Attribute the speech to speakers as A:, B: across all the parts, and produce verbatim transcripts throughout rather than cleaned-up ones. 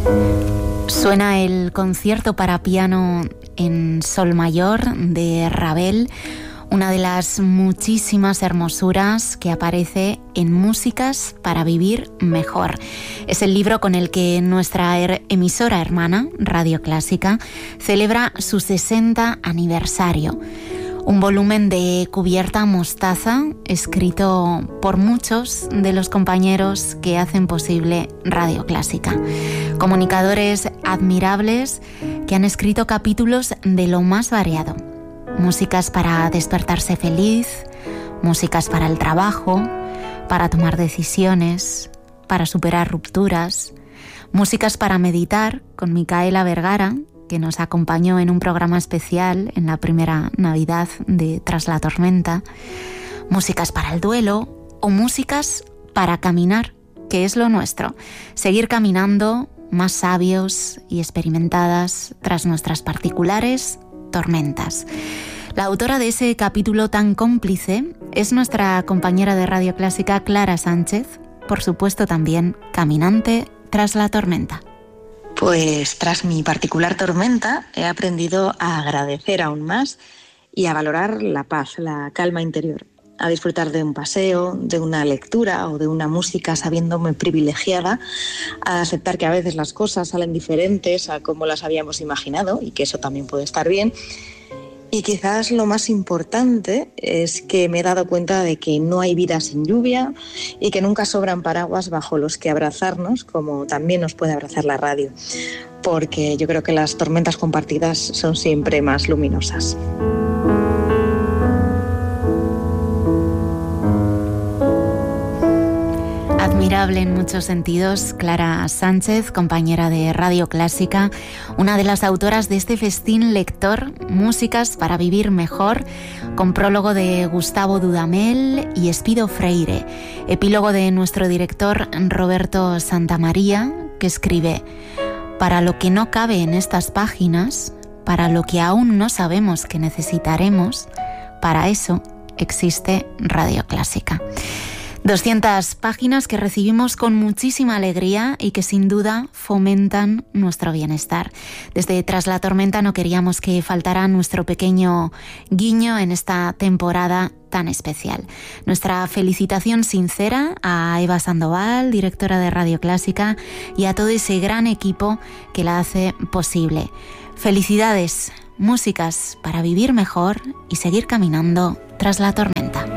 A: Suena el concierto para piano en sol mayor de Ravel, una de las muchísimas hermosuras que aparece en Músicas para vivir mejor. Es el libro con el que nuestra er- emisora hermana, Radio Clásica, celebra su sesenta aniversario. Un volumen de cubierta mostaza escrito por muchos de los compañeros que hacen posible Radio Clásica. Comunicadores admirables que han escrito capítulos de lo más variado. Músicas para despertarse feliz, músicas para el trabajo, para tomar decisiones, para superar rupturas, músicas para meditar con Micaela Vergara, que nos acompañó en un programa especial en la primera Navidad de Tras la Tormenta, músicas para el duelo o músicas para caminar, que es lo nuestro, seguir caminando más sabios y experimentadas tras nuestras particulares tormentas. La autora de ese capítulo tan cómplice es nuestra compañera de Radio Clásica, Clara Sánchez, por supuesto también caminante tras la tormenta.
B: Pues tras mi particular tormenta he aprendido a agradecer aún más y a valorar la paz, la calma interior, a disfrutar de un paseo, de una lectura o de una música sabiéndome privilegiada, a aceptar que a veces las cosas salen diferentes a como las habíamos imaginado y que eso también puede estar bien. Y quizás lo más importante es que me he dado cuenta de que no hay vida sin lluvia y que nunca sobran paraguas bajo los que abrazarnos, como también nos puede abrazar la radio, porque yo creo que las tormentas compartidas son siempre más luminosas.
A: Admirable en muchos sentidos, Clara Sánchez, compañera de Radio Clásica, una de las autoras de este festín lector, Músicas para vivir mejor, con prólogo de Gustavo Dudamel y Espido Freire, epílogo de nuestro director Roberto Santamaría, que escribe: para lo que no cabe en estas páginas, para lo que aún no sabemos que necesitaremos, para eso existe Radio Clásica. doscientas páginas que recibimos con muchísima alegría y que sin duda fomentan nuestro bienestar. Desde Tras la Tormenta no queríamos que faltara nuestro pequeño guiño en esta temporada tan especial. Nuestra felicitación sincera a Eva Sandoval, directora de Radio Clásica, y a todo ese gran equipo que la hace posible. Felicidades, músicas para vivir mejor y seguir caminando tras la tormenta.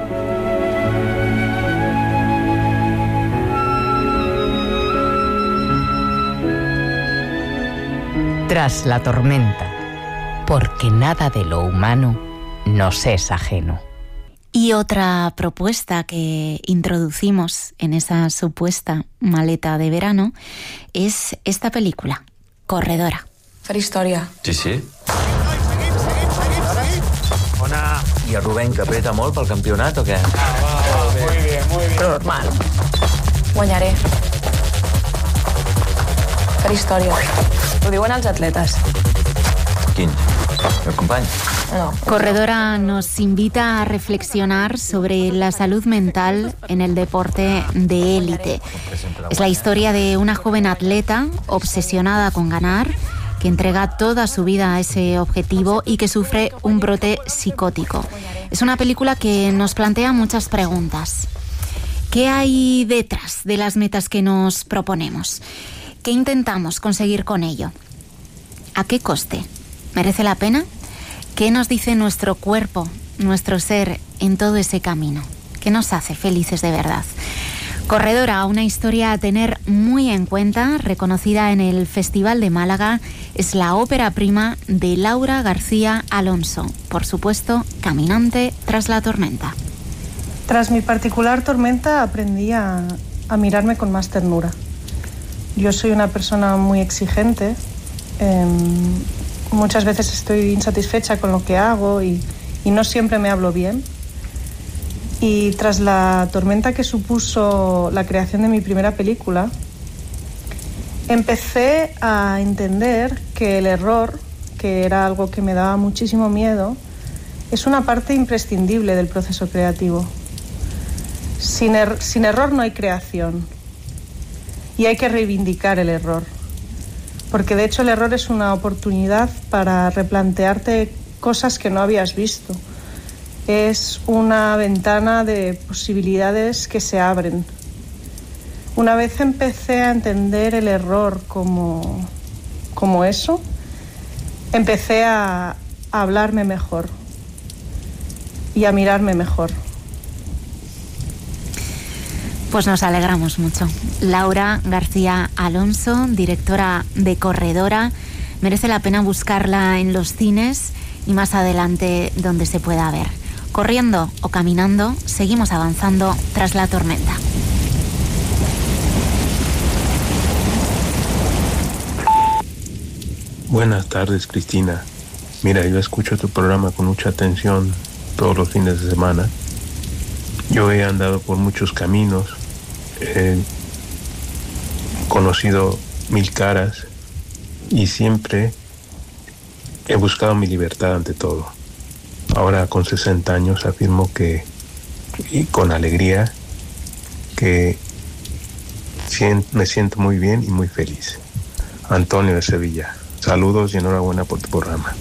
C: Tras la tormenta, porque nada de lo humano nos es ajeno.
A: Y otra propuesta que introducimos en esa supuesta maleta de verano es esta película, Corredora.
D: Fer història.
E: Sí, sí.
F: Bona.
E: I el Rubén, que apreta molt pel campionat o què?
F: Ah, va, va, muy bien, muy bien.
D: Normal. Guanyaré. Fer història. Ho diuen els atletes.
E: Quin? ¿El company?
D: No.
A: Corredora nos invita a reflexionar sobre la salud mental en el deporte de élite. Es la historia de una joven atleta obsesionada con ganar, que entrega toda su vida a ese objetivo y que sufre un brote psicótico. Es una película que nos plantea muchas preguntas. ¿Qué hay detrás de las metas que nos proponemos? ¿Qué intentamos conseguir con ello? ¿A qué coste? ¿Merece la pena? ¿Qué nos dice nuestro cuerpo, nuestro ser en todo ese camino? ¿Qué nos hace felices de verdad? Corredora, una historia a tener muy en cuenta, reconocida en el Festival de Málaga, es la ópera prima de Laura García Alonso. Por supuesto, Caminante tras la tormenta.
G: Tras mi particular tormenta aprendí a, a mirarme con más ternura. Yo soy una persona muy exigente, eh, muchas veces estoy insatisfecha con lo que hago y, y no siempre me hablo bien. Y tras la tormenta que supuso la creación de mi primera película, empecé a entender que el error, que era algo que me daba muchísimo miedo, es una parte imprescindible del proceso creativo. Sin, er- sin error no hay creación y hay que reivindicar el error. porque de hecho el error es una oportunidad para replantearte cosas que no habías visto. Es una ventana de posibilidades que se abren. Una vez empecé a entender el error como, como eso, empecé a, a hablarme mejor y a mirarme mejor.
A: Pues nos alegramos mucho. Laura García Alonso, directora de Corredora. Merece la pena buscarla en los cines y más adelante donde se pueda ver. Corriendo o caminando, seguimos avanzando tras la tormenta.
H: Buenas tardes, Cristina. Mira, yo escucho tu programa con mucha atención todos los fines de semana. Yo he andado por muchos caminos, he conocido mil caras y siempre he buscado mi libertad ante todo. Ahora con sesenta años afirmo que, y con alegría, que me siento muy bien y muy feliz. Antonio de Sevilla. Saludos y enhorabuena por tu programa.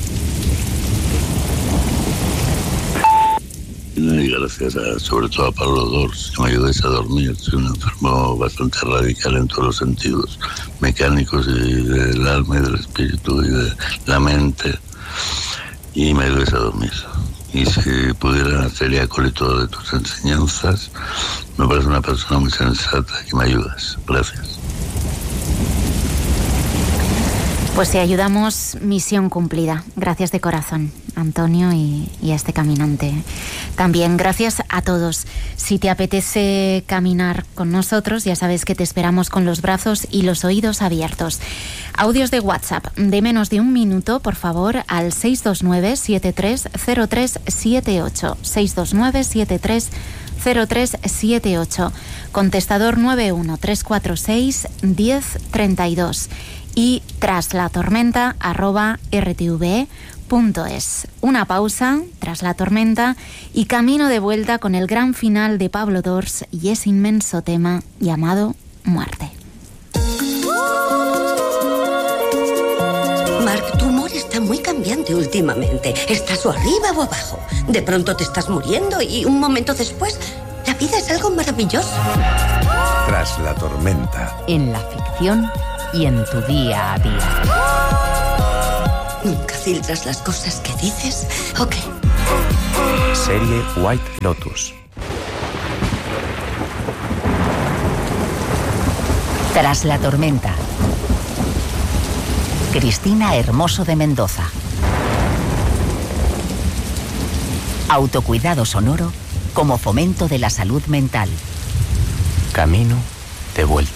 I: Y gracias a, sobre todo a Pablo Dors, que me ayudáis a dormir. Soy un enfermo bastante radical en todos los sentidos, mecánicos y del alma y del espíritu y de la mente, y me ayudáis a dormir. Y si pudiera hacer acólito de tus enseñanzas, me parece una persona muy sensata y me ayudas. Gracias.
A: Pues si ayudamos, misión cumplida. Gracias de corazón, Antonio, y, y a este caminante. También gracias a todos. Si te apetece caminar con nosotros, ya sabes que te esperamos con los brazos y los oídos abiertos. Audios de WhatsApp de menos de un minuto, por favor, al seis dos nueve, siete tres cero tres siete ocho. seis dos nueve, siete tres cero tres siete ocho. Contestador nueve uno tres cuatro seis, uno cero tres dos. Y tras la tormenta arroba r t v e punto es. Una pausa tras la tormenta y camino de vuelta con el gran final de Pablo Dors y ese inmenso tema llamado Muerte.
J: Mark, tu humor está muy cambiante últimamente. Estás o arriba o abajo. De pronto te estás muriendo y un momento después la vida es algo maravilloso.
K: Tras la tormenta.
C: En la ficción y en tu día a día.
J: ¿Nunca filtras las cosas que dices? ¿O qué?
K: Serie White Lotus.
C: Tras la tormenta. Cristina Hermoso de Mendoza. Autocuidado sonoro como fomento de la salud mental.
K: Camino de vuelta.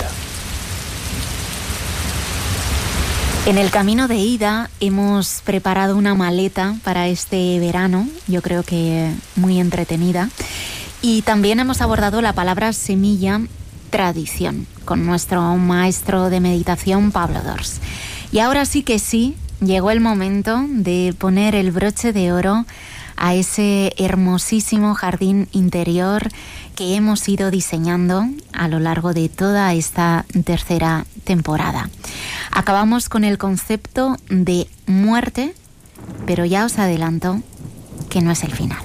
A: En el camino de ida hemos preparado una maleta para este verano, yo creo que muy entretenida, y también hemos abordado la palabra semilla, tradición, con nuestro maestro de meditación Pablo Dors. Y ahora sí que sí, llegó el momento de poner el broche de oro a ese hermosísimo jardín interior que hemos ido diseñando a lo largo de toda esta tercera temporada. Acabamos con el concepto de muerte, pero ya os adelanto que no es el final.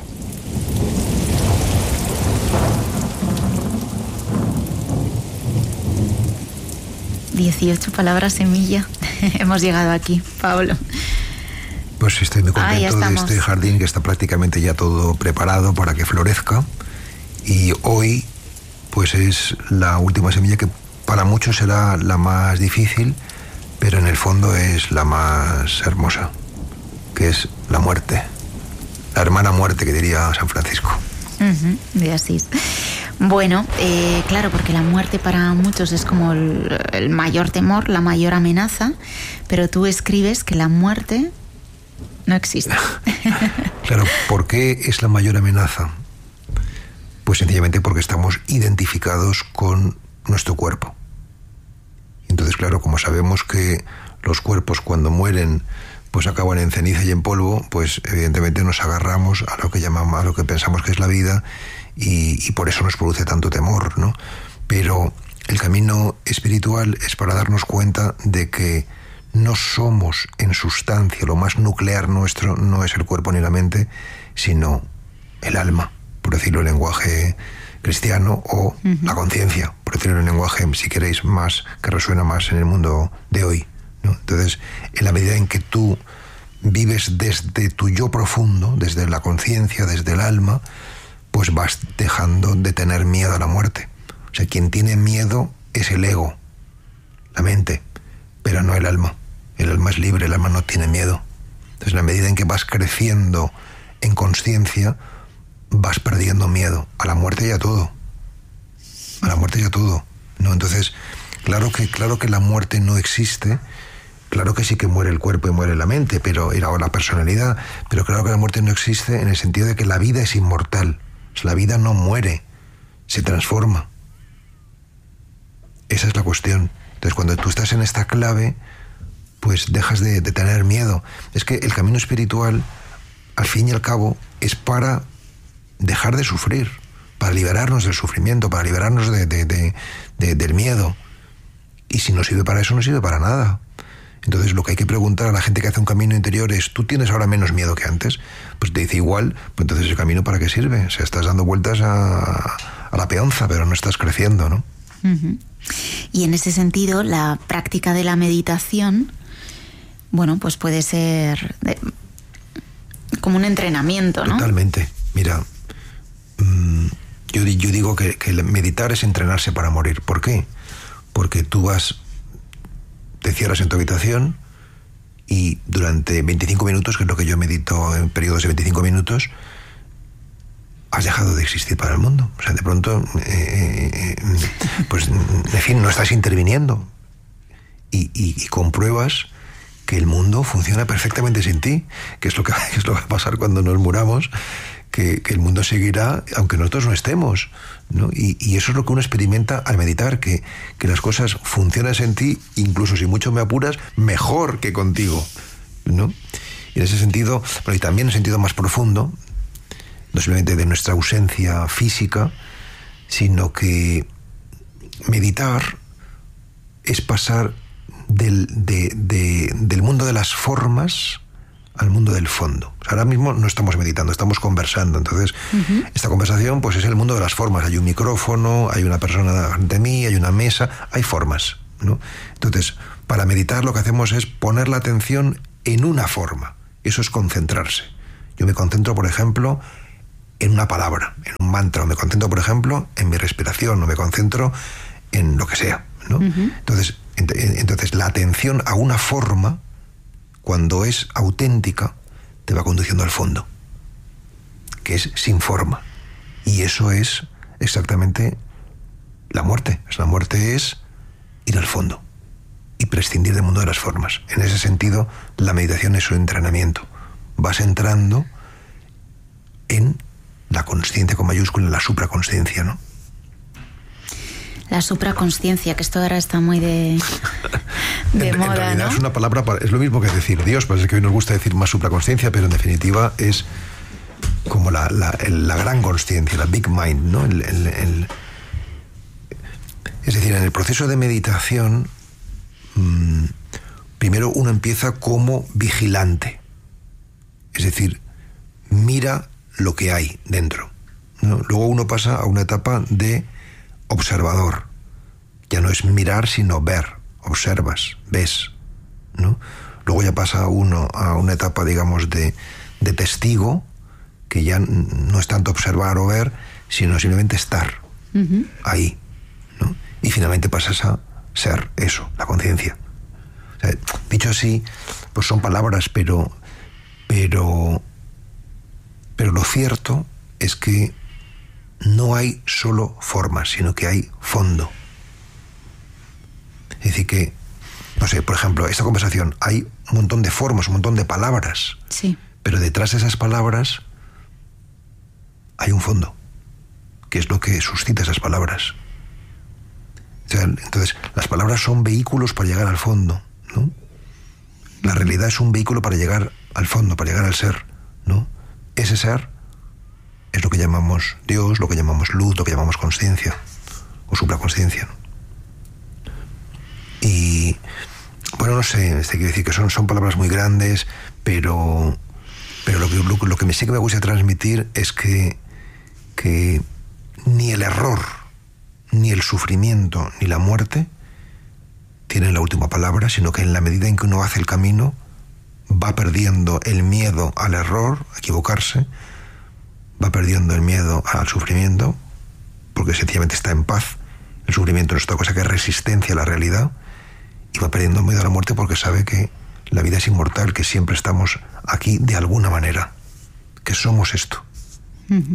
A: dieciocho palabras semilla. Hemos llegado aquí, Pablo.
L: Pues estoy muy contento de este jardín que está prácticamente ya todo preparado para que florezca. Y hoy, pues es la última semilla que para muchos será la más difícil, pero en el fondo es la más hermosa, que es la muerte. La hermana muerte, que diría San Francisco.
A: Uh-huh, de Asís. Bueno, eh, claro, porque la muerte para muchos es como el, el mayor temor, la mayor amenaza, pero tú escribes que la muerte no existe.
L: Claro, ¿por qué es la mayor amenaza? Pues sencillamente porque estamos identificados con nuestro cuerpo. Entonces, claro, como sabemos que los cuerpos cuando mueren pues acaban en ceniza y en polvo, pues evidentemente nos agarramos a lo que llamamos, a lo que pensamos que es la vida, y, y por eso nos produce tanto temor, ¿no? Pero el camino espiritual es para darnos cuenta de que no somos en sustancia, lo más nuclear nuestro no es el cuerpo ni la mente, sino el alma, por decirlo en lenguaje cristiano, o uh-huh. la conciencia, por decirlo en lenguaje, si queréis, más, que resuena más en el mundo de hoy, ¿no? Entonces, en la medida en que tú vives desde tu yo profundo, desde la conciencia, desde el alma, pues vas dejando de tener miedo a la muerte. O sea, quien tiene miedo es el ego, la mente, pero no el alma. El alma es libre, el alma no tiene miedo. Entonces, en la medida en que vas creciendo en consciencia, vas perdiendo miedo a la muerte y a todo. A la muerte y a todo, ¿no? Entonces, claro que, claro que la muerte no existe, claro que sí que muere el cuerpo y muere la mente, pero, o la personalidad, pero claro que la muerte no existe en el sentido de que la vida es inmortal. O sea, la vida no muere, se transforma. Esa es la cuestión. Entonces, cuando tú estás en esta clave, pues dejas de, de tener miedo. Es que el camino espiritual, al fin y al cabo, es para dejar de sufrir, para liberarnos del sufrimiento, para liberarnos de, de, de, de, del miedo. Y si no sirve para eso, no sirve para nada. Entonces, lo que hay que preguntar a la gente que hace un camino interior es: ¿tú tienes ahora menos miedo que antes? Pues te dice igual, pues entonces el camino ¿para qué sirve? O sea, estás dando vueltas a, a la peonza, pero no estás creciendo, ¿no?
A: Uh-huh. Y en ese sentido, la práctica de la meditación, bueno, pues puede ser de, como un entrenamiento, ¿no?
L: Totalmente. Mira, mmm, yo, yo digo que, que meditar es entrenarse para morir. ¿Por qué? Porque tú vas, te cierras en tu habitación y durante veinticinco minutos, que es lo que yo medito en periodos de veinticinco minutos, has dejado de existir para el mundo. O sea, de pronto, eh, eh, pues, en fin, no estás interviniendo. Y, y, y compruebas que el mundo funciona perfectamente sin ti, que es lo que, que es lo que va a pasar cuando nos muramos, que, que el mundo seguirá aunque nosotros no estemos, ¿no? Y, y eso es lo que uno experimenta al meditar, que, que las cosas funcionan en ti, incluso si mucho me apuras, mejor que contigo, ¿no? Y en ese sentido, bueno, y también en un sentido más profundo, no simplemente de nuestra ausencia física, sino que meditar es pasar del, de, de, del mundo de las formas al mundo del fondo. O sea, ahora mismo no estamos meditando, estamos conversando. Entonces, uh-huh. esta conversación pues es el mundo de las formas. Hay un micrófono, hay una persona ante mí, hay una mesa, hay formas, ¿no? Entonces, para meditar lo que hacemos es poner la atención en una forma. Eso es concentrarse. Yo me concentro, por ejemplo, en una palabra, en un mantra, o me concentro, por ejemplo, en mi respiración, o me concentro en lo que sea, ¿no? Uh-huh. Entonces, ent- entonces, la atención a una forma, cuando es auténtica, te va conduciendo al fondo, que es sin forma. Y eso es exactamente la muerte. La muerte es ir al fondo y prescindir del mundo de las formas. En ese sentido, la meditación es un entrenamiento. Vas entrando en la consciencia con mayúscula, la supraconsciencia, ¿no?
A: La supraconsciencia, que esto ahora está muy de, de
L: en,
A: moda,
L: en realidad,
A: ¿no?
L: Es una palabra, es lo mismo que decir Dios, parece que hoy nos gusta decir más supraconsciencia, pero en definitiva es como la, la, el, la gran consciencia, la big mind, ¿no? El, el, el, es decir, en el proceso de meditación, mmm, primero uno empieza como vigilante, es decir, mira lo que hay dentro, ¿no? Luego uno pasa a una etapa de observador. Ya no es mirar, sino ver. Observas, ves, ¿no? Luego ya pasa uno a una etapa, digamos, de, de testigo, que ya no es tanto observar o ver, sino simplemente estar uh-huh. ahí, ¿no? Y finalmente pasas a ser eso, la conciencia. O sea, dicho así, pues son palabras, pero pero pero lo cierto es que no hay solo formas, sino que hay fondo. Es decir que, no sé, por ejemplo, esta conversación, hay un montón de formas, un montón de palabras.
A: Sí.
L: Pero detrás de esas palabras hay un fondo, que es lo que suscita esas palabras. O sea, entonces, las palabras son vehículos para llegar al fondo, ¿no? La realidad es un vehículo para llegar al fondo, para llegar al ser, ¿no? Ese ser es lo que llamamos Dios, lo que llamamos luz, lo que llamamos consciencia o supraconsciencia, ¿no? Y, bueno, no sé, este quiero decir que son, son palabras muy grandes, pero, pero lo, que, lo, lo que me sí que me gusta transmitir es que, que ni el error, ni el sufrimiento, ni la muerte tienen la última palabra, sino que en la medida en que uno hace el camino, va perdiendo el miedo al error, a equivocarse, va perdiendo el miedo al sufrimiento, porque sencillamente está en paz. El sufrimiento no es otra cosa que resistencia a la realidad, y va perdiendo miedo a la muerte porque sabe que la vida es inmortal, que siempre estamos aquí de alguna manera, que somos esto.
A: Uh-huh.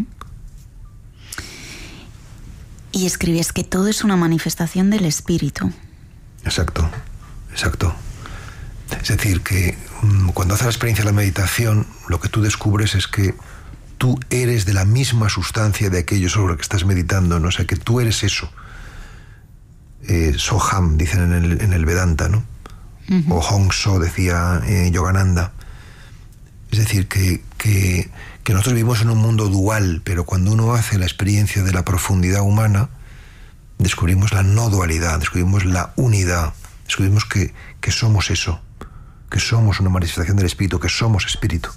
A: Y escribes que todo es una manifestación del espíritu.
L: Exacto, exacto. Es decir, que cuando haces la experiencia de la meditación, lo que tú descubres es que tú eres de la misma sustancia de aquello sobre lo que estás meditando, ¿no? O sea, que tú eres eso. Eh, Soham, dicen en el, en el Vedanta, ¿no? Uh-huh. O Hong So, decía eh, Yogananda. Es decir, que, que, que nosotros vivimos en un mundo dual, pero cuando uno hace la experiencia de la profundidad humana, descubrimos la no dualidad, descubrimos la unidad, descubrimos que, que somos eso, que somos una manifestación del espíritu, que somos espíritu.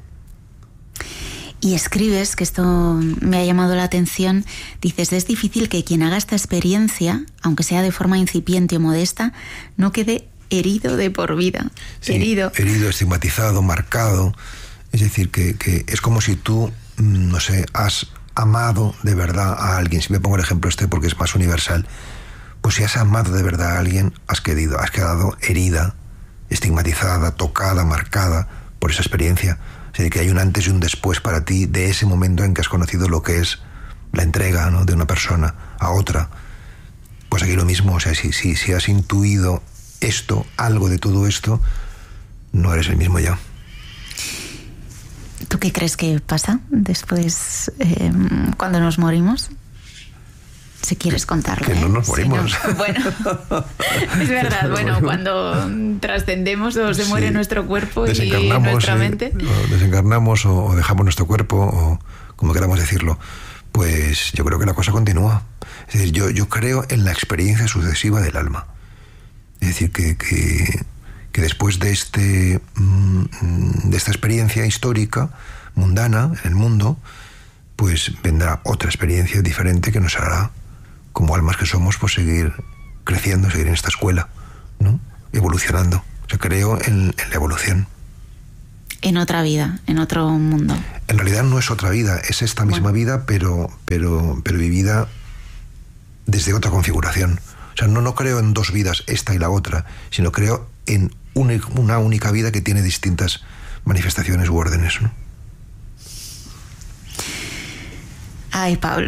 A: Y escribes, que esto me ha llamado la atención, dices, es difícil que quien haga esta experiencia, aunque sea de forma incipiente o modesta, no quede herido de por vida.
L: Sí,
A: herido.
L: Herido, estigmatizado, marcado. Es decir, que, que es como si tú, no sé, has amado de verdad a alguien. Si me pongo el ejemplo este porque es más universal. Pues si has amado de verdad a alguien, has quedado, has quedado herida, estigmatizada, tocada, marcada por esa experiencia. Es decir, que hay un antes y un después para ti de ese momento en que has conocido lo que es la entrega, ¿no?, de una persona a otra. Pues aquí lo mismo, o sea, si, si, si has intuido esto, algo de todo esto, no eres el mismo ya.
A: ¿Tú qué crees que pasa después, eh, cuando nos morimos? Si quieres contarlo.
L: Que
A: ¿eh?
L: no nos morimos.
A: Si no, bueno, es verdad, bueno, cuando trascendemos o se muere sí. nuestro cuerpo y nuestra mente.
L: Eh, o desencarnamos o, o dejamos nuestro cuerpo, o como queramos decirlo, pues yo creo que la cosa continúa. Es decir, yo, yo creo en la experiencia sucesiva del alma. Es decir, que, que, que después de, este, de esta experiencia histórica, mundana, en el mundo, pues vendrá otra experiencia diferente que nos hará, como almas que somos, pues seguir creciendo, seguir en esta escuela, ¿no? Evolucionando. O sea, creo en, en la evolución.
A: En otra vida, en otro mundo.
L: En realidad no es otra vida, es esta misma bueno. vida, pero, pero, pero vivida desde otra configuración. O sea, no, no creo en dos vidas, esta y la otra, sino creo en una, una única vida que tiene distintas manifestaciones u órdenes, ¿no?
A: Ay, Pablo.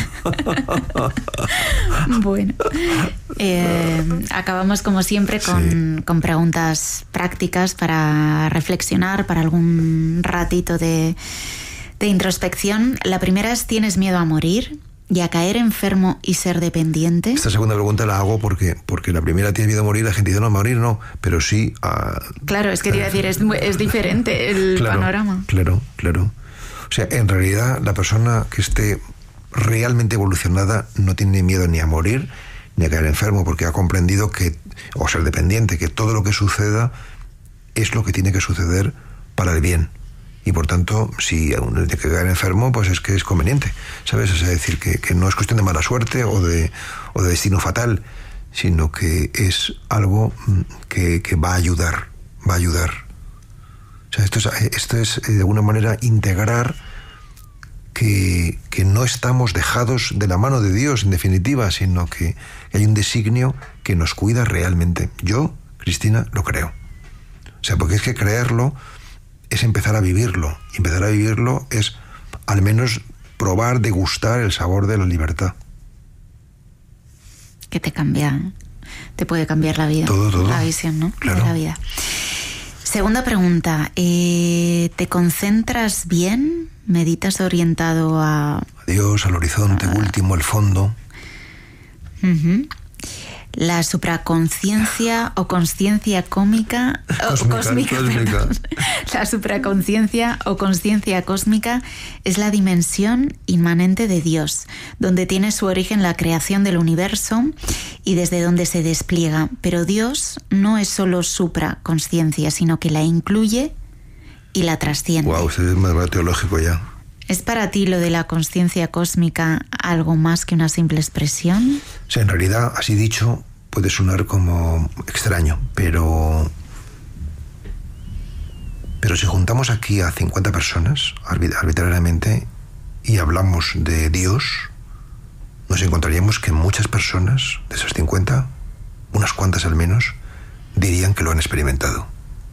A: Bueno, eh, acabamos como siempre con, sí. con preguntas prácticas para reflexionar, para algún ratito de, de introspección. La primera es: ¿tienes miedo a morir y a caer enfermo y ser dependiente?
L: Esta segunda pregunta la hago porque, porque la primera, ¿tienes miedo a morir? La gente dice, no, a morir no, pero sí a...
A: Claro, es que te iba a decir, es, es diferente el
L: claro,
A: panorama.
L: Claro, claro. O sea, en realidad la persona que esté realmente evolucionada no tiene miedo ni a morir ni a caer enfermo, porque ha comprendido que, o ser dependiente, que todo lo que suceda es lo que tiene que suceder para el bien. Y por tanto, si uno tiene que caer enfermo, pues es que es conveniente, ¿sabes? Es decir, que, que no es cuestión de mala suerte o de, o de destino fatal, sino que es algo que, que va a ayudar, va a ayudar. O sea, esto es, esto es de alguna manera integrar que, que no estamos dejados de la mano de Dios, en definitiva, sino que hay un designio que nos cuida realmente. Yo, Cristina, lo creo. O sea, porque es que creerlo es empezar a vivirlo. Y empezar a vivirlo es, al menos, probar, degustar el sabor de la libertad.
A: Que te cambia, te puede cambiar la vida.
L: Todo, todo.
A: La visión, ¿no?
L: Claro.
A: De la vida. Segunda pregunta, eh, ¿te concentras bien? ¿Meditas orientado a...?
L: A Dios, al horizonte a... último, al fondo.
A: Uh-huh. La supraconciencia o consciencia cómica o cósmica,
L: cósmica.
A: La supraconciencia o consciencia cósmica es la dimensión inmanente de Dios, donde tiene su origen la creación del universo y desde donde se despliega. Pero Dios no es solo supraconciencia, sino que la incluye y la trasciende.
L: Wow, usted es más teológico ya.
A: ¿Es para ti lo de la consciencia cósmica algo más que una simple expresión?
L: O sea, en realidad, así dicho, puede sonar como extraño, pero... Pero si juntamos aquí a cincuenta personas, arbitrariamente, y hablamos de Dios, nos encontraríamos que muchas personas, de esas cincuenta, unas cuantas al menos, dirían que lo han experimentado.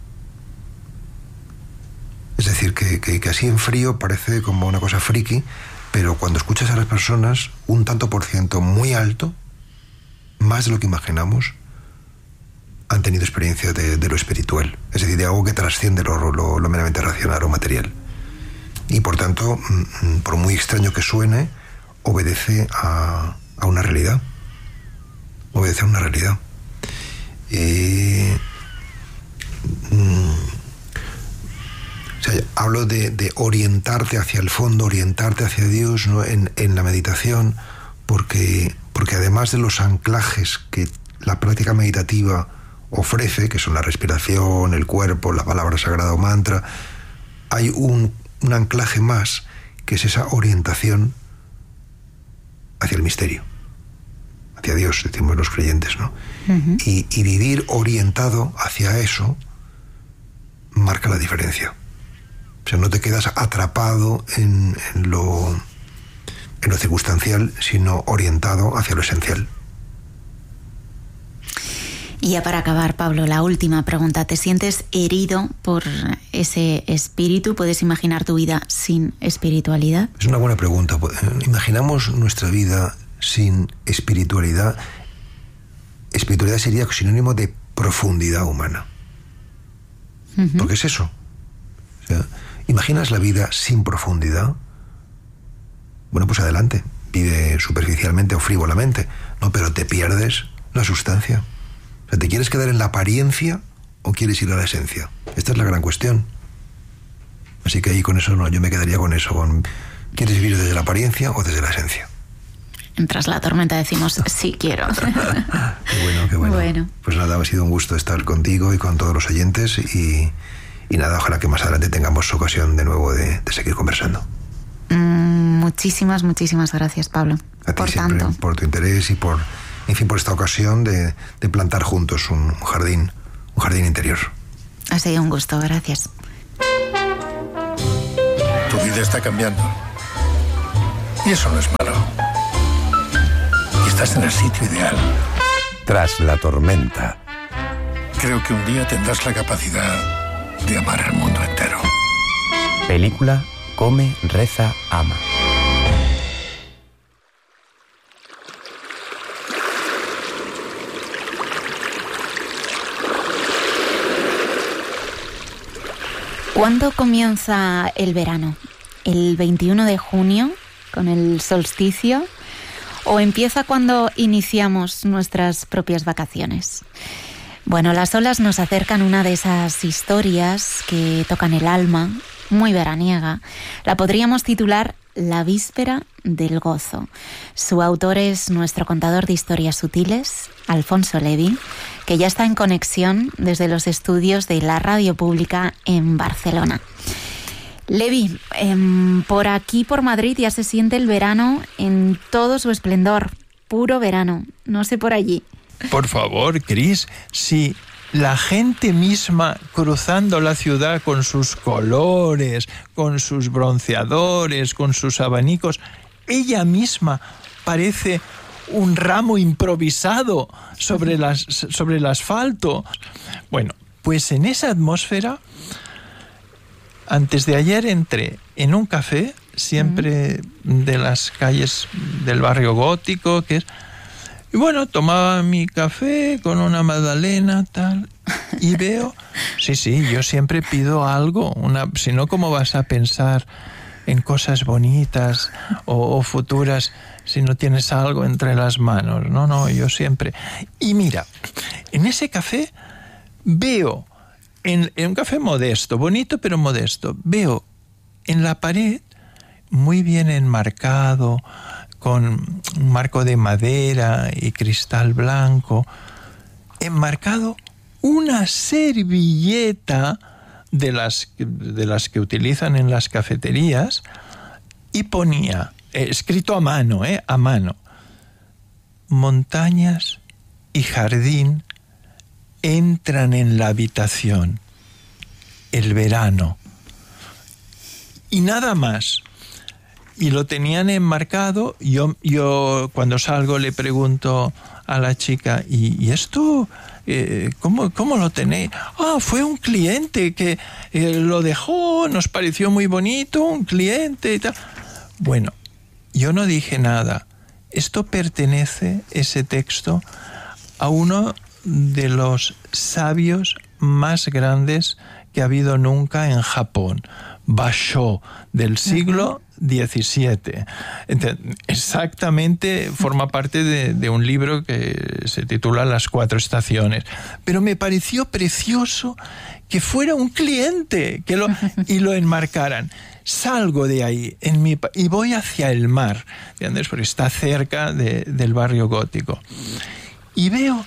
L: Es decir, que, que, que así en frío parece como una cosa friki, pero cuando escuchas a las personas, un tanto por ciento muy alto, más de lo que imaginamos, han tenido experiencia de, de lo espiritual, es decir, de algo que trasciende lo, lo, lo meramente racional o material. Y por tanto, por muy extraño que suene, obedece a, a una realidad. Obedece a una realidad. Eh, mm, O sea, hablo de, de orientarte hacia el fondo, orientarte hacia Dios, ¿no? en, en la meditación, porque, porque además de los anclajes que la práctica meditativa ofrece, que son la respiración, el cuerpo, la palabra sagrada o mantra, hay un, un anclaje más, que es esa orientación hacia el misterio, hacia Dios, decimos los creyentes, ¿no? Uh-huh. Y, y vivir orientado hacia eso marca la diferencia. O sea, no te quedas atrapado en, en, lo, en lo circunstancial, sino orientado hacia lo esencial.
A: Y ya para acabar, Pablo, la última pregunta. ¿Te sientes herido por ese espíritu? ¿Puedes imaginar tu vida sin espiritualidad?
L: Es una buena pregunta. Imaginamos nuestra vida sin espiritualidad. Espiritualidad sería sinónimo de profundidad humana. Uh-huh. Porque es eso. O sea, ¿imaginas la vida sin profundidad? Bueno, pues adelante, vive superficialmente o frívolamente, no, pero te pierdes la sustancia. O sea, ¿te quieres quedar en la apariencia o quieres ir a la esencia? Esta es la gran cuestión. Así que ahí con eso no, yo me quedaría con eso, con ¿quieres vivir desde la apariencia o desde la esencia?
A: Tras la tormenta decimos, sí quiero.
L: Qué bueno, qué bueno.
A: bueno.
L: Pues nada, ha sido un gusto estar contigo y con todos los oyentes y... Y nada, ojalá que más adelante tengamos ocasión de nuevo de, de seguir conversando.
A: Mm, muchísimas, muchísimas gracias, Pablo.
L: A ti
A: por
L: siempre,
A: tanto.
L: por tu interés y por, en fin, por esta ocasión de, de plantar juntos un, un jardín, un jardín interior.
A: Ha sido un gusto, gracias.
M: Tu vida está cambiando. Y eso no es malo. Y estás en el sitio ideal.
K: Tras la tormenta.
M: Creo que un día tendrás la capacidad de amar al mundo entero.
K: Película Come, Reza, Ama.
A: ¿Cuándo comienza el verano? ¿El veintiuno de junio, con el solsticio? ¿O empieza cuando iniciamos nuestras propias vacaciones? Bueno, las olas nos acercan una de esas historias que tocan el alma, muy veraniega. La podríamos titular La víspera del gozo. Su autor es nuestro contador de historias sutiles, Alfonso Levi, que ya está en conexión desde los estudios de la Radio Pública en Barcelona. Levi, eh, por aquí, por Madrid, ya se siente el verano en todo su esplendor. Puro verano, no sé por allí.
F: Por favor, Cris, si la gente misma cruzando la ciudad con sus colores, con sus bronceadores, con sus abanicos, ella misma parece un ramo improvisado sobre, las, sobre el asfalto. Bueno, pues en esa atmósfera, antes de ayer entré en un café, siempre de las calles del barrio gótico, que es... Y bueno, tomaba mi café con una magdalena, tal, y veo... Sí, sí, yo siempre pido algo, una, si no, ¿cómo vas a pensar en cosas bonitas o, o futuras si no tienes algo entre las manos. No, no, yo siempre. Y mira, en ese café veo, en, en un café modesto, bonito pero modesto, veo en la pared, muy bien enmarcado, con un marco de madera y cristal blanco, enmarcado una servilleta de las, de las que utilizan en las cafeterías, y ponía, eh, escrito a mano, eh, a mano, montañas y jardín entran en la habitación, el verano, y nada más. Y lo tenían enmarcado. Yo, yo cuando salgo le pregunto a la chica, ¿y, y esto eh, ¿cómo, cómo lo tenéis? Ah, fue un cliente que eh, lo dejó, nos pareció muy bonito, un cliente y tal. Bueno, yo no dije nada. Esto pertenece, ese texto, a uno de los sabios más grandes que ha habido nunca en Japón, Basho, del siglo diecisiete. Entonces, exactamente forma parte de, de un libro que se titula Las cuatro estaciones. Pero me pareció precioso que fuera un cliente que lo, y lo enmarcaran. Salgo de ahí en mi, y voy hacia el mar, ¿entiendes? Porque está cerca de, del barrio gótico. Y veo,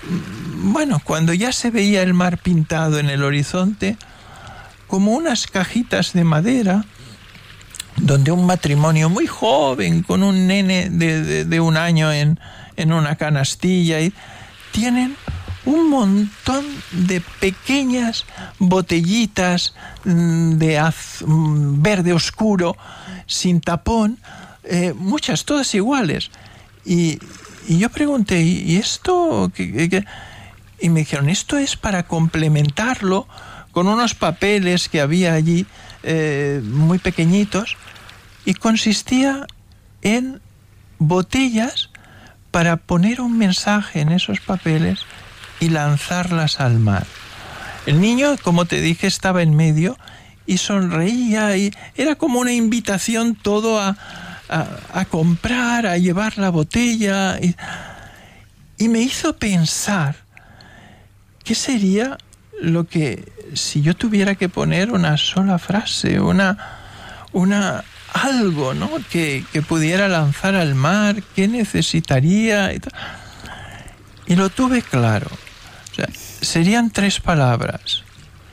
F: bueno, cuando ya se veía el mar pintado en el horizonte, como unas cajitas de madera donde un matrimonio muy joven con un nene de, de, de un año en, en una canastilla y tienen un montón de pequeñas botellitas de az, verde oscuro sin tapón, eh, muchas, todas iguales. Y, y yo pregunté, ¿y esto qué, qué? Y me dijeron, esto es para complementarlo con unos papeles que había allí eh, muy pequeñitos, y consistía en botellas para poner un mensaje en esos papeles y lanzarlas al mar. El niño, como te dije, estaba en medio y sonreía, y era como una invitación todo a, a, a comprar, a llevar la botella, y, y me hizo pensar qué sería lo que, si yo tuviera que poner una sola frase, una, una algo, ¿no?, que, que pudiera lanzar al mar, qué necesitaría, y, y lo tuve claro. O sea, serían tres palabras: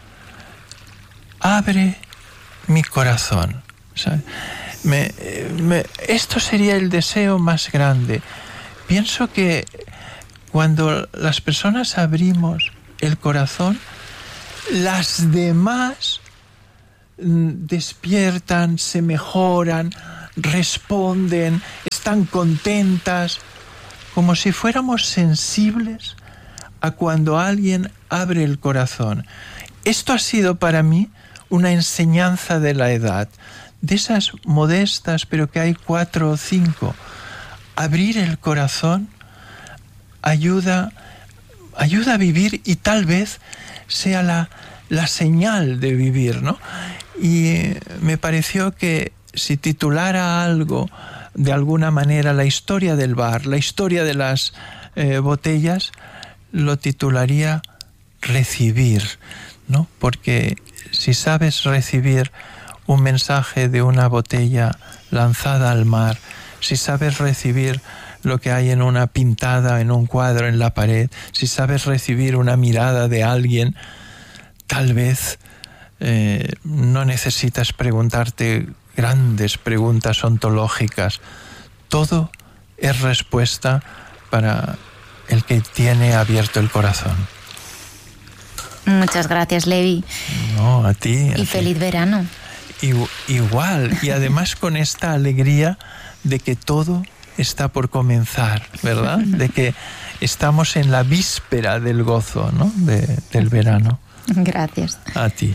F: abre mi corazón. O sea, me, me, esto sería el deseo más grande. Pienso que cuando las personas abrimos el corazón, las demás despiertan, se mejoran, responden, están contentas, como si fuéramos sensibles a cuando alguien abre el corazón. Esto ha sido para mí una enseñanza de la edad, de esas modestas, pero que hay cuatro o cinco. Abrir el corazón ayuda, ayuda a vivir, y tal vez sea la, la señal de vivir, ¿no? Y me pareció que si titulara algo de alguna manera la historia del bar, la historia de las eh, botellas, lo titularía recibir, ¿no? Porque si sabes recibir un mensaje de una botella lanzada al mar, si sabes recibir lo que hay en una pintada, en un cuadro en la pared, si sabes recibir una mirada de alguien, tal vez eh, no necesitas preguntarte grandes preguntas ontológicas. Todo es respuesta para el que tiene abierto el corazón.
A: Muchas gracias, Levi.
F: No, a ti. A
A: y
F: ti.
A: Feliz verano.
F: I, igual, y además con esta alegría de que todo está por comenzar, ¿verdad? De que estamos en la víspera del gozo, ¿no?, de, del verano.
A: Gracias.
F: A ti.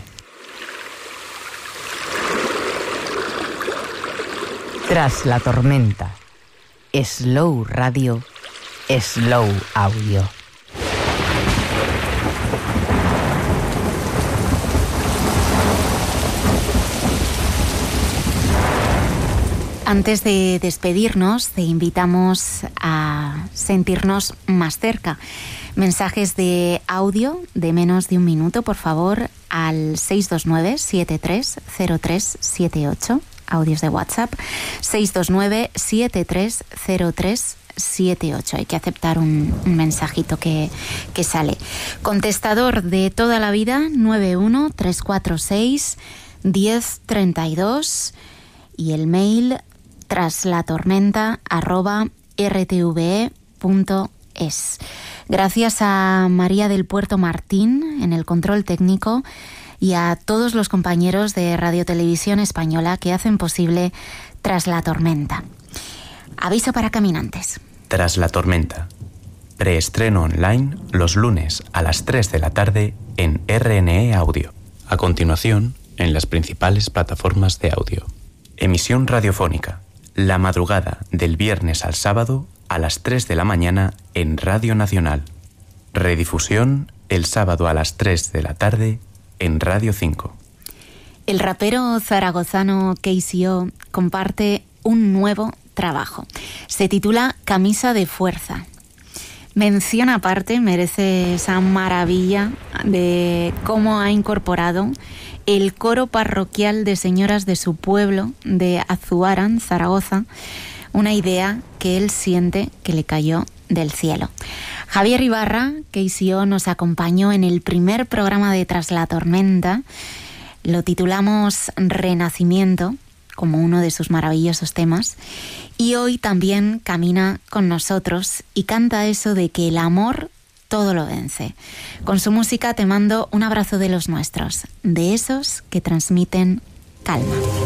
C: Tras la tormenta. Slow Radio, Slow Audio.
A: Antes de despedirnos, te invitamos a sentirnos más cerca. Mensajes de audio de menos de un minuto, por favor, al seis dos nueve, siete tres cero tres siete ocho. Audios de WhatsApp, seis dos nueve, siete tres cero tres siete ocho. Hay que aceptar un, un mensajito que, que sale. Contestador de toda la vida, nueve uno tres cuatro seis diez treinta y dos. Y el mail traslatormenta arroba rtve punto es. Gracias a María del Puerto Martín en el control técnico y a todos los compañeros de Radio Televisión Española que hacen posible Tras la Tormenta. Aviso para caminantes.
K: Tras la Tormenta. Preestreno online los lunes a las tres de la tarde en R N E Audio. A continuación, en las principales plataformas de audio. Emisión radiofónica. La madrugada del viernes al sábado a las tres de la mañana en Radio Nacional. Redifusión el sábado a las tres de la tarde en Radio cinco.
A: El rapero zaragozano K C O comparte un nuevo trabajo. Se titula Camisa de Fuerza. Mención aparte merece esa maravilla de cómo ha incorporado el coro parroquial de señoras de su pueblo, de Azuaran, Zaragoza, una idea que él siente que le cayó del cielo. Javier Ibarra, que C O, nos acompañó en el primer programa de Tras la Tormenta. Lo titulamos Renacimiento, como uno de sus maravillosos temas. Y hoy también camina con nosotros y canta eso de que el amor todo lo vence. Con su música te mando un abrazo de los nuestros, de esos que transmiten calma.